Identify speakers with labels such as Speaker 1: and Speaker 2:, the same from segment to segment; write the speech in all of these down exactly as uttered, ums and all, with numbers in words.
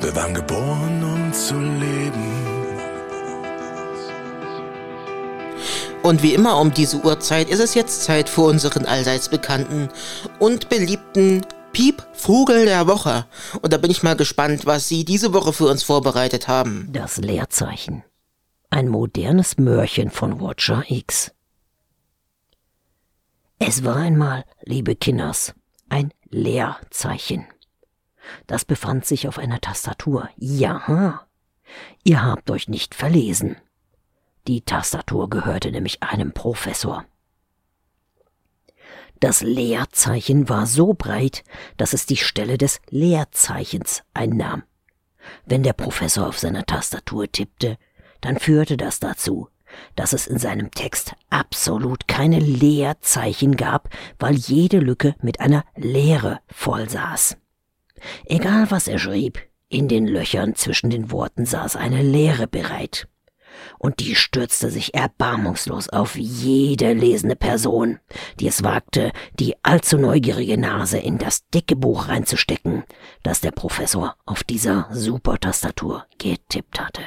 Speaker 1: Wir waren geboren, um zu leben.
Speaker 2: Und wie immer um diese Uhrzeit ist es jetzt Zeit für unseren allseits bekannten und beliebten Piepvogel der Woche. Und da bin ich mal gespannt, was Sie diese Woche für uns vorbereitet haben.
Speaker 3: Das Leerzeichen. Ein modernes Märchen von Roger X. Es war einmal, liebe Kinders, ein Leerzeichen. Das befand sich auf einer Tastatur. Ja, ihr habt euch nicht verlesen. Die Tastatur gehörte nämlich einem Professor. Das Leerzeichen war so breit, dass es die Stelle des Leerzeichens einnahm. Wenn der Professor auf seiner Tastatur tippte, dann führte das dazu, dass es in seinem Text absolut keine Leerzeichen gab, weil jede Lücke mit einer Leere vollsaß. Egal was er schrieb, in den Löchern zwischen den Worten saß eine Leere bereit. Und die stürzte sich erbarmungslos auf jede lesende Person, die es wagte, die allzu neugierige Nase in das dicke Buch reinzustecken, das der Professor auf dieser Supertastatur getippt hatte.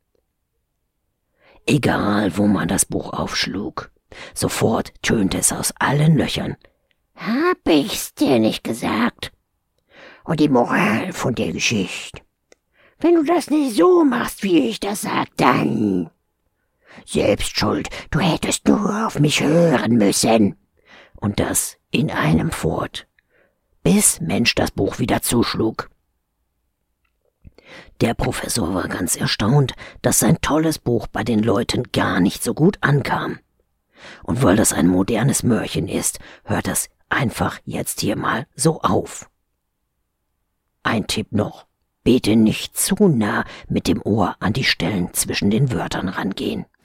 Speaker 3: Egal, wo man das Buch aufschlug, sofort tönte es aus allen Löchern. »Hab ich's dir nicht gesagt?« Und die Moral von der Geschichte: Wenn du das nicht so machst, wie ich das sag, dann selbst schuld, du hättest nur auf mich hören müssen. Und das in einem Fort, bis Mensch das Buch wieder zuschlug. Der Professor war ganz erstaunt, dass sein tolles Buch bei den Leuten gar nicht so gut ankam. Und weil das ein modernes Märchen ist, hört es einfach jetzt hier mal so auf. Ein Tipp noch: Bitte nicht zu nah mit dem Ohr an die Stellen zwischen den Wörtern rangehen.